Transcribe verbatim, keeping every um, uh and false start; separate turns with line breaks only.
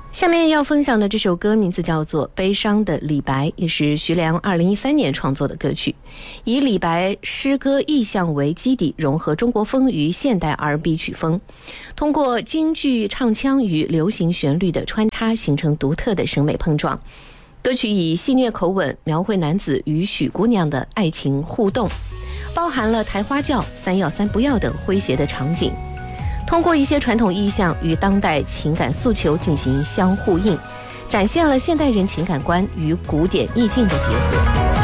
下面要分享的这首歌名字叫做《悲伤的李白》，也是徐良二零一三年创作的歌曲，以李白诗歌意象为基底，融合中国风与现代 R and B 曲风，通过京剧唱腔与流行旋律的穿插，形成独特的审美碰撞。歌曲以戏谑口吻描绘男子与许姑娘的爱情互动，包含了抬花轿、三要三不要等诙谐的场景，通过一些传统意象与当代情感诉求进行相呼应，展现了现代人情感观与古典意境的结合。